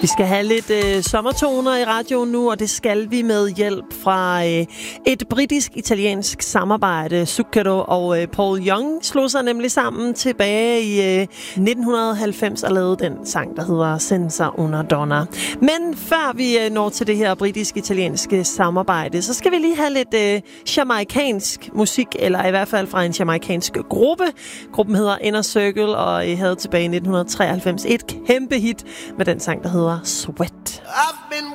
Vi skal have lidt sommertoner i radioen nu, og det skal vi med hjælp fra et britisk-italiensk samarbejde. Zucchero og Paul Young slog sig nemlig sammen tilbage i 1990 og lavede den sang, der hedder Senza una donna. Men før vi når til det her britisk-italienske samarbejde, så skal vi lige have lidt jamaikansk musik, eller i hvert fald fra en jamaikansk gruppe. Gruppen hedder Inner Circle, og havde tilbage i 1993 et kæmpe hit med den sang, der hedder Sweat. I've been